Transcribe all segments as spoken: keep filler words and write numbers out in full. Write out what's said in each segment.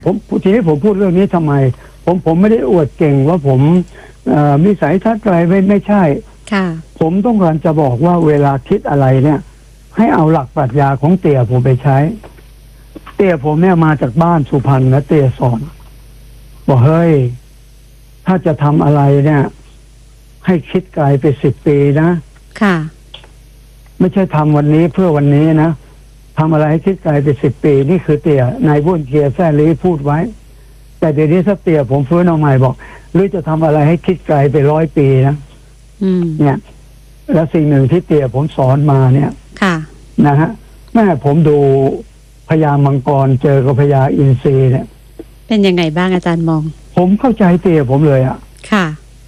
ผมทีนี้ผมพูดเรื่องนี้ทำไมผมผมไม่ได้อวดเก่งว่าผมมีสายทัศน์อะไรไม่ไม่ใช่ค่ะผมต้องการจะบอกว่าเวลาคิดอะไรเนี่ยให้เอาหลักปรัชญาของเตี่ยผมไปใช้เตี่ยผมเนี่ยมาจากบ้านสุพรรณนะเตี่ยสอนบอกเฮ้ยถ้าจะทำอะไรเนี่ยให้คิดไกลไปสิบปีนะค่ะไม่ใช่ทำวันนี้เพื่อวันนี้นะทำอะไรให้คิดไกลไปสิบปีนี่คือเตี่ยนายบุญเกียร์แซ่ลีพูดไว้แต่เดี๋ยวนี้ถ้าเตี่ยผมฟื้นเอาใหม่บอกหรือจะทำอะไรให้คิดไกลไปร้อยปีนะเนี่ยแล้วสิ่งหนึ่งที่เตี่ยผมสอนมาเนี่ยค่ะนะฮะแม่ผมดูพญามังกรเจอกับพญาอินทรีเนี่ยเป็นยังไงบ้างอาจารย์มองผมเข้าใจเตี่ยผมเลยอ่ะค่ะ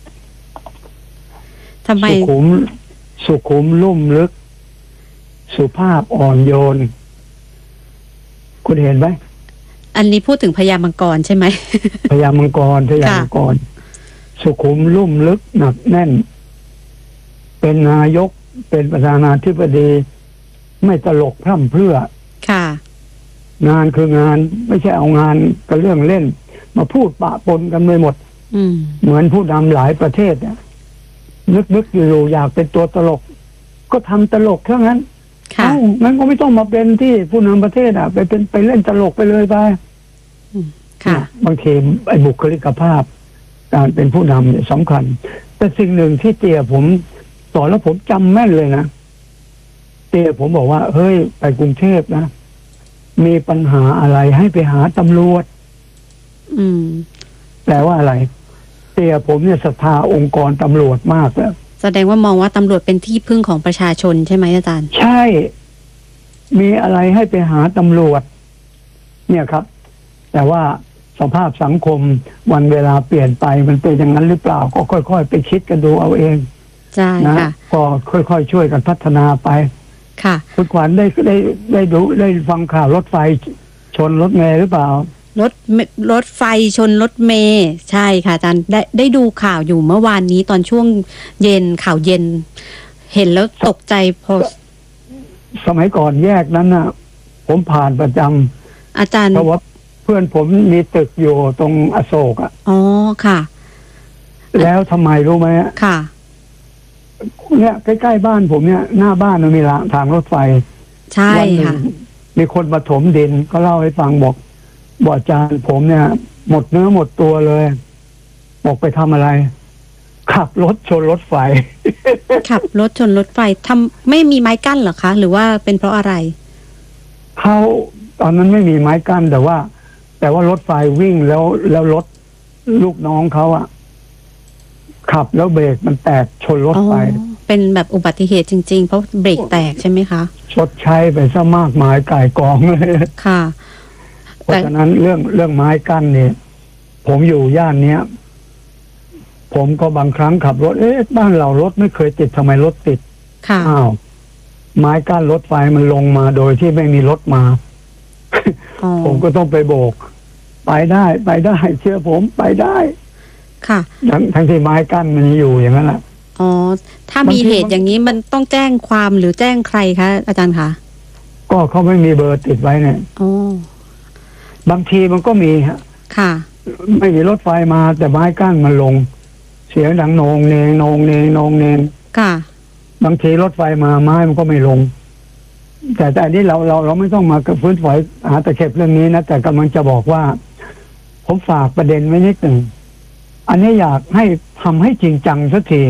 ทำไมสุขุมสุขุมลุ่มลึกสุภาพอ่อนโยนคุณเห็นไหมอันนี้พูดถึงพญามังกรใช่ไหมพญามังกรพญามังกรสุขุมลุ่มลึกหนักแน่นเป็นนายกเป็นประธานาธิบดีไม่ตลกพร่ำเพรื่อค่ะงานคืองานไม่ใช่เอางานกับเรื่องเล่นมาพูดปะปนกันไปหมดเหมือนผู้นำหลายประเทศเนี่ยนึกๆอยู่อยากเป็นตัวตลกก็ทำตลกเท่านั้นเอ้างั้นก็ไม่ต้องมาเป็นที่ผู้นำประเทศอ่ะไปเป็นไปเล่นตลกไปเลยไปค่ะบางทีไอ้บุคลิกภาพการเป็นผู้นำเนี่ยสำคัญแต่สิ่งหนึ่งที่เตี่ยผมสอนแล้วผมจำแม่นเลยนะเตี่ยผมบอกว่าเฮ้ยไปกรุงเทพนะมีปัญหาอะไรให้ไปหาตำรวจอืมแปลว่าอะไรเตี่ยผมเนี่ยศรัทธาองค์กรตำรวจมากแล้วแสดงว่ามองว่าตำรวจเป็นที่พึ่งของประชาชนใช่ไหมอาจารย์ใช่มีอะไรให้ไปหาตำรวจเนี่ยครับแต่ว่าสภาพสังคมวันเวลาเปลี่ยนไปมันเป็นอย่างนั้นหรือเปล่าก็ค่อยๆไปคิดกันดูเอาเองใช่ค่ะก็ค่อยๆช่วยกันพัฒนาไปค่ะคุณขวัญได้ได้ได้ดูได้ฟังข่าวรถไฟชนรถเมล์หรือเปล่ารถรถไฟชนรถเมล์ใช่ค่ะอาจารย์ได้ได้ดูข่าวอยู่เมื่อวานนี้ตอนช่วงเย็นข่าวเย็นเห็นแล้วตกใจพอสมัยก่อนแยกนั้นน่ะผมผ่านประจำอาจารย์เพราะว่าเพื่อนผมมีตึกอยู่ตรงอโศกอ่ะอ๋อค่ะแล้วทำไมรู้ไหมค่ะเนี่ยใกล้ๆบ้านผมเนี่ยหน้าบ้านมันมีทางรถไฟใช่ค่ะมีคนมาถมดินก็เล่าให้ฟังบอกบอกอาจารย์ผมเนี่ยหมดเนื้อหมดตัวเลยบอกไปทำอะไรขับรถชนรถไฟขับรถชนรถไฟทำไม่มีไม้กั้นเหรอคะหรือว่าเป็นเพราะอะไรเขาตอนนั้นไม่มีไม้กั้นแต่ว่าแต่ว่ารถไฟวิ่งแล้วแล้วรถลูกน้องเขาอะขับแล้วเบรกมันแตกชนรถไฟเป็นแบบอุบัติเหตุจริงๆเพราะเบรกแตกใช่ไหมคะชดใช้ไปซะมากมายก่ายกองเลยค่ะเพราะฉะนั้นเรื่องเรื่องไม้กั้นเนี่ยผมอยู่ย่านเนี้ยผมก็บางครั้งขับรถเอ๊ะบ้านเรารถไม่เคยติดทำไมรถติดค่ะอ้าวไม้กั้นรถไฟมันลงมาโดยที่ไม่มีรถมา ผมก็ต้องไปโบกไปได้ไปได้เชื่อผมไปได้ค่ะทั้งทั้งที่ไม้กั้นมันอยู่อย่างนั้นแหละอ๋อถ้ามีเหตุอย่างนี้มันต้องแจ้งความหรือแจ้งใครคะอาจารย์คะก็เขาไม่มีเบอร์ติดไว้เนี่ยอ๋อบางทีมันก็มีฮะค่ะไม่มีรถไฟมาแต่ไม้กั้นมันลงเสียงดังโนงเนงโนงเนงโนงเนงค่ะบางทีรถไฟมาไม้มันก็ไม่ลงแต่แต่อันนี้เราเราเราไม่ต้องมากับพื้นฝอยหาตะเข็บเรื่องนี้นะแต่กำลังจะบอกว่าผมฝากประเด็นไว้นิดหนึ่งอันนี้อยากให้ทำให้จริงจังสักที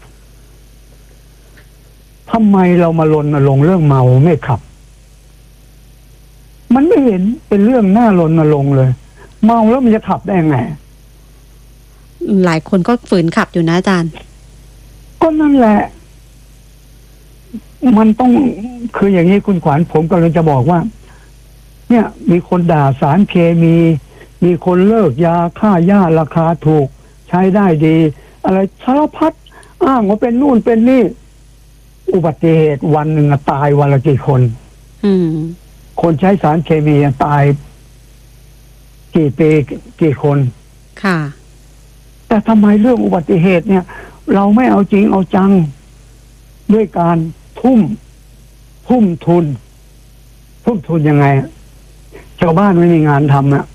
ทำไมเรามารณรงค์เรื่องเมาไม่ขับมันไม่เห็นเป็นเรื่องน่ารณรงค์เลยเมาแล้วมันจะขับได้ไงหลายคนก็ฝืนขับอยู่นะอาจารย์ก็นั่นแหละมันต้องคืออย่างนี้คุณขวัญผมกำลังจะบอกว่าเนี่ยมีคนด่าสารเคมีมีคนเลิกยาฆ่าหญ้าราคาถูกใช้ได้ดีอะไรสารพัดอ้างว่าเป็นนู่นเป็นนี่อุบัติเหตุวันหนึ่งตายวันละกี่คนอืมคนใช้สารเคมีตายกี่ปีกี่คนค่ะแต่ทำไมเรื่องอุบัติเหตุเนี่ยเราไม่เอาจริงเอาจังด้วยการทุ่มทุ่มทุนทุ่มทุนยังไงชาวบ้านไม่มีงานทำอ่ะ